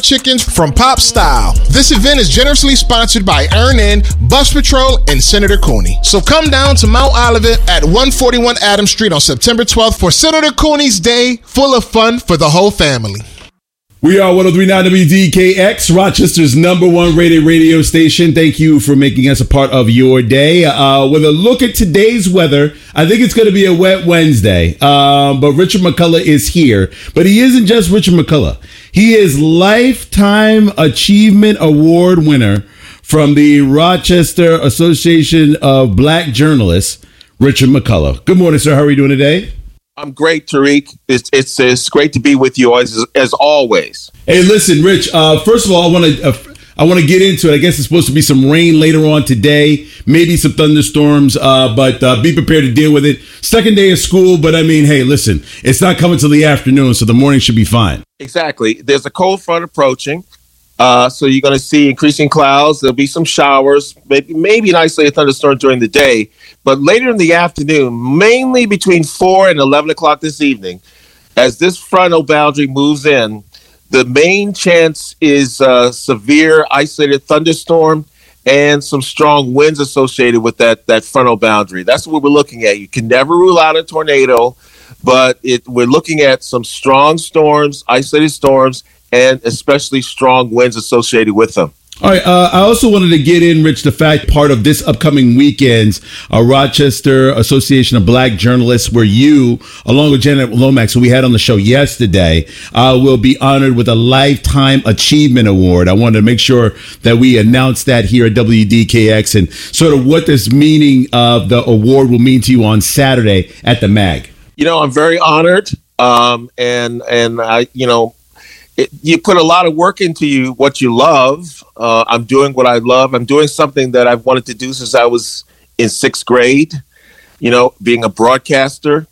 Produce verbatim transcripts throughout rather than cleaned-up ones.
chickens from Pop Style. This event is generously sponsored by Earn In, Bus Patrol, and Senator Cooney. So come down to Mount Olivet at one forty-one Adams Street on September twelfth for Senator Cooney's Day, full of fun for the whole family. We are one oh three point nine W D K X, Rochester's number one rated radio station. Thank you for making us a part of your day. Uh, with a look at today's weather, I think it's going to be a wet Wednesday. Um, but Richard McCullough is here. But he isn't just Richard McCullough. He is Lifetime Achievement Award winner from the Rochester Association of Black Journalists, Richard McCullough. Good morning, sir. How are you doing today? I'm great, Tariq. It's, it's it's great to be with you as as always. Hey, listen, Rich. Uh, first of all, I want to uh, I want to get into it. I guess it's supposed to be some rain later on today, maybe some thunderstorms, uh, but uh, be prepared to deal with it. Second day of school, but I mean, hey, listen, it's not coming till the afternoon, so the morning should be fine. Exactly. There's a cold front approaching, uh, so you're going to see increasing clouds. There'll be some showers, maybe maybe an isolated thunderstorm during the day. But later in the afternoon, mainly between four and eleven o'clock this evening, as this frontal boundary moves in, the main chance is uh, severe isolated thunderstorm and some strong winds associated with that, that frontal boundary. That's what we're looking at. You can never rule out a tornado, but it, we're looking at some strong storms, isolated storms, and especially strong winds associated with them. All right. Uh, I also wanted to get in, Rich, the fact part of this upcoming weekend's uh, Rochester Association of Black Journalists, where you, along with Janet Lomax, who we had on the show yesterday, uh, will be honored with a Lifetime Achievement Award. I wanted to make sure that we announce that here at W D K X and sort of what this meaning of the award will mean to you on Saturday at the MAG. You know, I'm very honored. Um, and, and I, you know, It, you put a lot of work into you, what you love. Uh, I'm doing what I love. I'm doing something that I've wanted to do since I was in sixth grade, you know, being a broadcaster,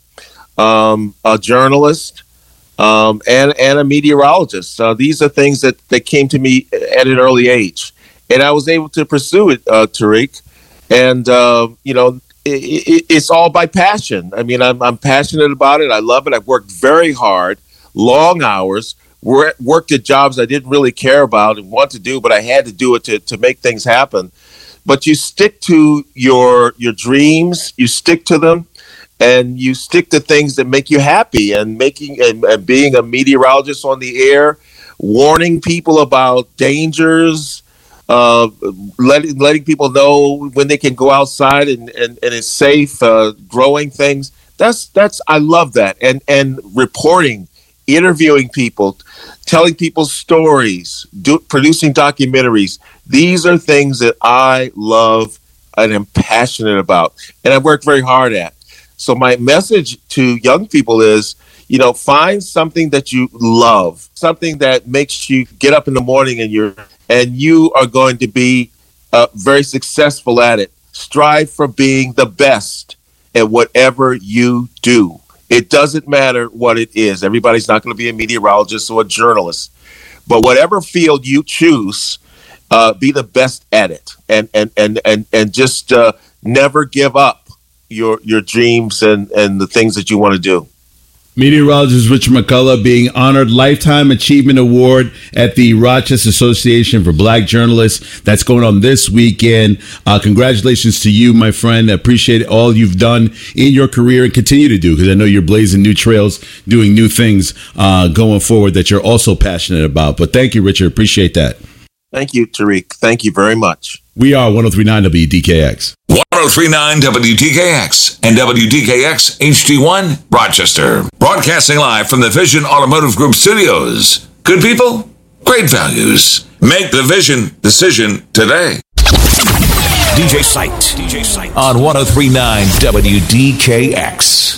um, a journalist, um, and, and a meteorologist. Uh, these are things that, that came to me at an early age. And I was able to pursue it, uh, Tariq. And, uh, you know, it, it, it's all by passion. I mean, I'm, I'm passionate about it. I love it. I've worked very hard, long hours, worked at jobs I didn't really care about and want to do, but I had to do it to, to make things happen. But you stick to your your dreams, you stick to them, and you stick to things that make you happy. And making and, and being a meteorologist on the air, warning people about dangers, uh, letting letting people know when they can go outside and, and, and it's safe, uh, growing things. That's that's I love that. And and reporting, interviewing people, telling people stories, do, producing documentaries. These are things that I love and am passionate about, and I work very hard at. So my message to young people is, you know, find something that you love, something that makes you get up in the morning and you're and you are going to be uh, very successful at it. Strive for being the best at whatever you do. It doesn't matter what it is. Everybody's not going to be a meteorologist or a journalist. But whatever field you choose, uh, be the best at it. And and and and, and just uh, never give up your your dreams and, and the things that you want to do. Meteorologist Richard McCullough being honored Lifetime Achievement Award at the Rochester Association for Black Journalists. That's going on this weekend. Uh, congratulations to you, my friend. I appreciate all you've done in your career and continue to do, because I know you're blazing new trails, doing new things uh, going forward that you're also passionate about. But thank you, Richard. Appreciate that. Thank you, Tariq. Thank you very much. We are one oh three point nine W D K X. one oh three point nine W D K X and W D K X H D one, Rochester. Broadcasting live from the Vision Automotive Group studios. Good people, great values. Make the Vision decision today. D J Sight. D J Sight. On one oh three point nine W D K X.